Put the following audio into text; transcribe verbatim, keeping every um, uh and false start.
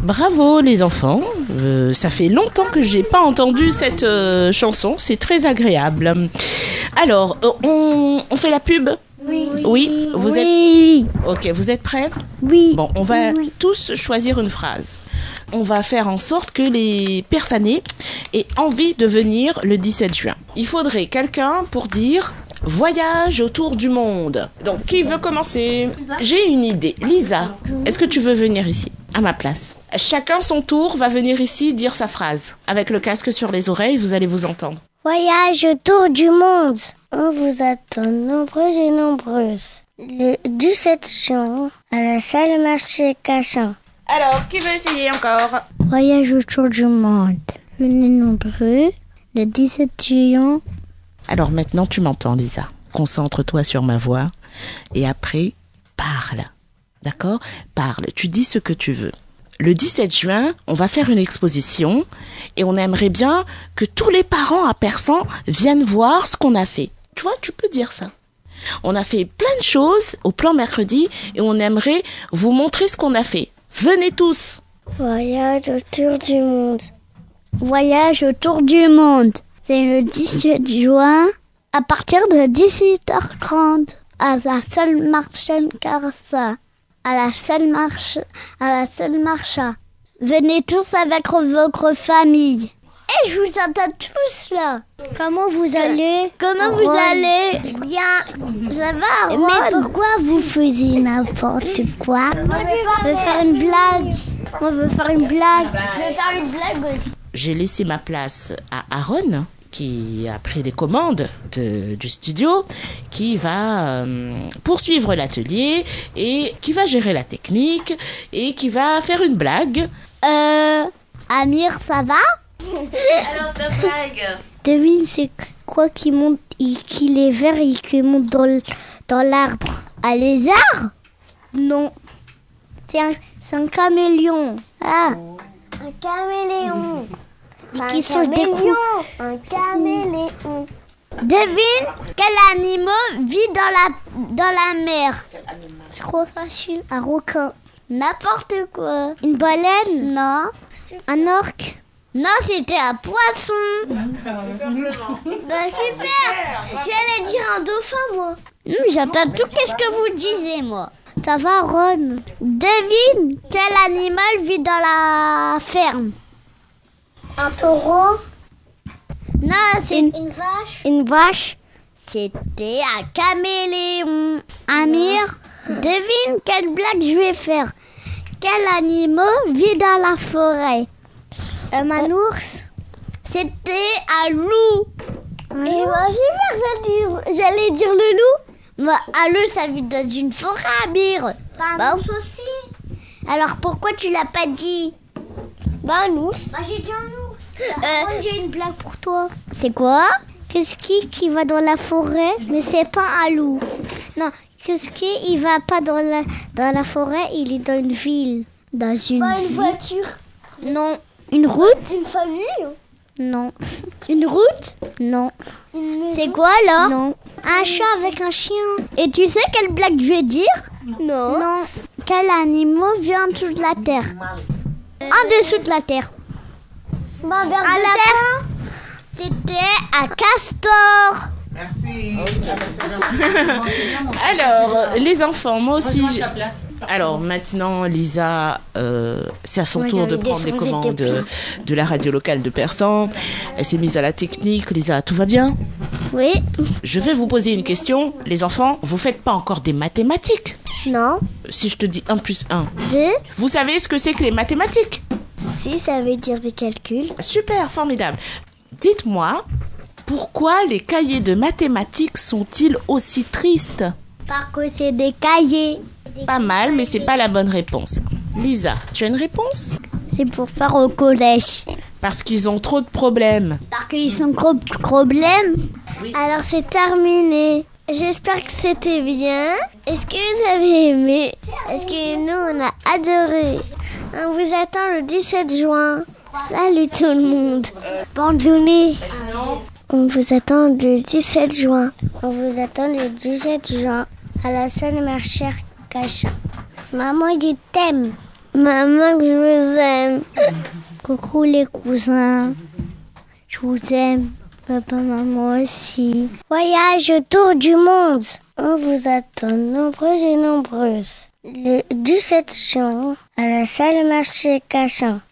bravo les enfants. Euh, ça fait longtemps que j'ai pas entendu cette euh, chanson. C'est très agréable. Alors, euh, on, on fait la pub ? Oui. Oui, vous oui. êtes... Ok, vous êtes prêts ? Oui. Bon, on va oui. tous choisir une phrase. On va faire en sorte que les personnes aient envie de venir le dix-sept juin. Il faudrait quelqu'un pour dire « Voyage autour du monde ». Donc, qui veut commencer ? J'ai une idée. Lisa, est-ce que tu veux venir ici, à ma place ? Chacun son tour va venir ici dire sa phrase. Avec le casque sur les oreilles, vous allez vous entendre. Voyage autour du monde. On vous attend nombreuses et nombreuses. Le dix-sept juin, à la salle marché Cachan. Alors, qui veut essayer encore ? Voyage autour du monde. Venez nombreux, le dix-sept juin. Alors maintenant, tu m'entends, Lisa. Concentre-toi sur ma voix. Et après, parle. D'accord ? Parle. Tu dis ce que tu veux. Le dix-sept juin, on va faire une exposition et on aimerait bien que tous les parents à Persan viennent voir ce qu'on a fait. Tu vois, tu peux dire ça. On a fait plein de choses au plan mercredi et on aimerait vous montrer ce qu'on a fait. Venez tous. Voyage autour du monde. Voyage autour du monde. C'est le dix-sept juin à partir de dix-huit heures trente à la salle Marchand Carsa. À la salle marche, à la salle Marcha. Venez tous avec votre famille. Et je vous entends tous là. Comment vous allez ? Comment vous allez ? Bien. Ça va, Ron ? Mais pourquoi vous faisiez n'importe quoi ? On veut faire une blague. On veut faire une blague. Je veux faire une blague. J'ai laissé ma place à Aaron, qui a pris les commandes de, du studio, qui va euh, poursuivre l'atelier et qui va gérer la technique et qui va faire une blague. Euh, Amir, ça va ? Alors ta blague ? Devine, c'est quoi qui monte, qui est vert et qui monte dans, le, dans l'arbre ? Un lézard ? Non. C'est un, c'est un caméléon. Ah, un caméléon. Un Qui sont caméléon. Un caméléon. Devine quel animal vit dans la, dans la mer. C'est trop facile. Un requin. N'importe quoi. Une baleine. Non. Un orque. Non, c'était un poisson. Tout simplement. Bah super. J'allais dire un dauphin, moi. Hum, j'entends tout qu'est-ce que vous disiez, moi. Ça va, Ron? Devine quel animal vit dans la ferme. Un taureau. Non, c'est une, Une vache. une vache. C'était un caméléon. Amir, devine quelle blague je vais faire. Quel animal vit dans la forêt? Un manours. C'était un loup. Un Et loup. moi, j'allais dire, j'allais dire le loup. Bah, un loup, ça vit dans une forêt, Amir. Un Bah, ours aussi. alors pourquoi tu l'as pas dit? Bah, un ours. Bah, j'ai dit un ours. Euh, j'ai une blague pour toi. C'est quoi? Qu'est-ce qui, qui va dans la forêt, mais c'est pas un loup? Non, qu'est-ce qui, il va pas dans la, dans la forêt, il est dans une ville. Dans une Pas une ville. voiture. Non. Une route? Une famille. Non. Une route? Non. Une maison. C'est quoi alors? Non. Un chat avec un chien. Et tu sais quelle blague je vais dire? Non. Non. Quel animal vit en dessous de la terre? En dessous de la terre. Bah, vers Un de lapin? C'était un castor. Merci. Alors, les enfants, moi aussi... j'ai- Alors, maintenant, Lisa, euh, c'est à son Moi, tour j'ai de envie prendre les d'essayer commandes des de, de la radio locale de Persan. Elle s'est mise à la technique. Lisa, tout va bien? Oui. Je vais vous poser une question. Les enfants, vous faites pas encore des mathématiques? Non. Si je te dis un plus un, Deux. vous savez ce que c'est que les mathématiques? Si, ça veut dire des calculs. Super, formidable. Dites-moi, pourquoi les cahiers de mathématiques sont-ils aussi tristes? Parce que c'est des cahiers. Pas mal, mais c'est pas la bonne réponse. Lisa, tu as une réponse? C'est pour faire au collège. Parce qu'ils ont trop de problèmes. Parce qu'ils sont gros problèmes. Alors, c'est terminé. J'espère que c'était bien. Est-ce que vous avez aimé? Est-ce que nous, on a adoré? On vous attend le dix-sept juin. Salut tout le monde. Bonne journée. On vous attend le dix-sept juin. On vous attend le dix-sept juin à la salle marché Cachan. Maman, je t'aime. Maman, que je vous aime. Coucou les cousins. Je vous aime. Papa, maman aussi. Voyage autour du monde. On vous attend nombreuses et nombreuses. Le dix-sept juin, à la salle marché Cachan.